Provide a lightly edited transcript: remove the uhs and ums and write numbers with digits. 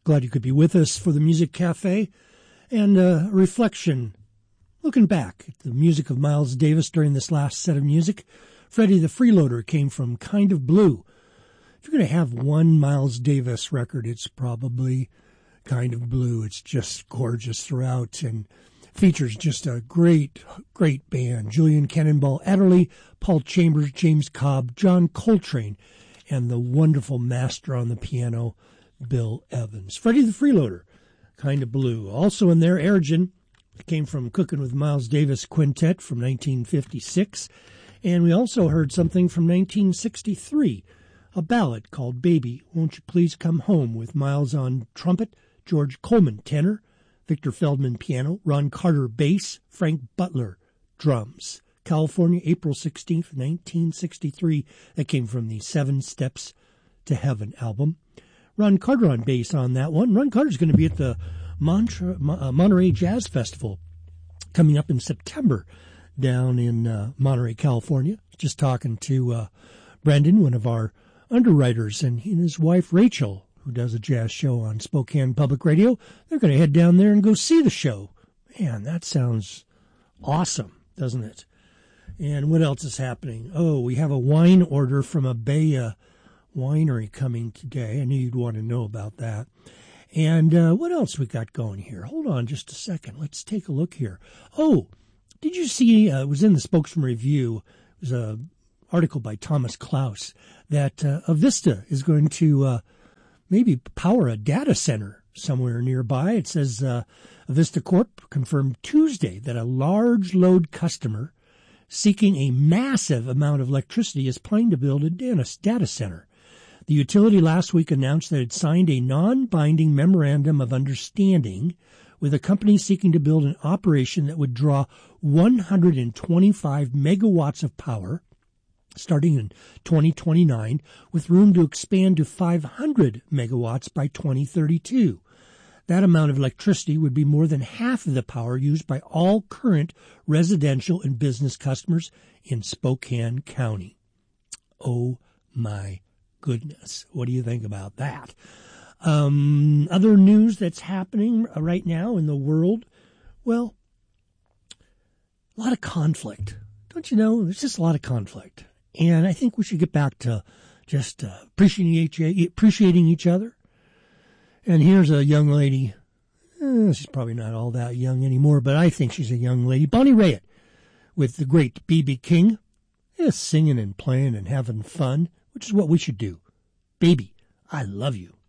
Glad you could be with us for the Music Cafe and a reflection, looking back at the music of Miles Davis during this last set of music. Freddie the Freeloader came from Kind of Blue. If you're going to have one Miles Davis record, it's probably Kind of Blue. It's just gorgeous throughout and features just a great, great band. Julian Cannonball Adderley, Paul Chambers, James Cobb, John Coltrane, and the wonderful master on the piano, Bill Evans. Freddie the Freeloader, Kind of Blue. Also in there, Ergen, came from Cookin' with Miles Davis Quintet from 1956. And we also heard something from 1963, a ballad called Baby, Won't You Please Come Home, with Miles on trumpet, George Coleman tenor, Victor Feldman piano, Ron Carter bass, Frank Butler drums. California, April 16th, 1963. That came from the 7 Steps to Heaven album. Ron Carter on bass on that one. Ron Carter's going to be at the Monterey Jazz Festival coming up in September down in Monterey, California. Just talking to Brendan, one of our underwriters, and he and his wife Rachel, who does a jazz show on Spokane Public Radio. They're going to head down there and go see the show. Man, that sounds awesome, doesn't it? And what else is happening? Oh, we have a wine order from a Bay winery coming today. I knew you'd want to know about that. And what else we got going here? Hold on just a second. Let's take a look here. Oh, did you see, it was in the Spokesman Review, it was an article by Thomas Klaus, that Avista is going to maybe power a data center somewhere nearby. It says Avista Corp confirmed Tuesday that a large load customer seeking a massive amount of electricity is planning to build a data center. The utility last week announced that it signed a non-binding memorandum of understanding with a company seeking to build an operation that would draw 125 megawatts of power starting in 2029, with room to expand to 500 megawatts by 2032. That amount of electricity would be more than half of the power used by all current residential and business customers in Spokane County. Oh my goodness. What do you think about that? Other news that's happening right now in the world, well, a lot of conflict. Don't you know? There's just a lot of conflict. And I think we should get back to just appreciating each other. And here's a young lady. She's probably not all that young anymore, but I think she's a young lady. Bonnie Raitt with the great B.B. King. Singing and playing and having fun, which is what we should do. Baby, I love you.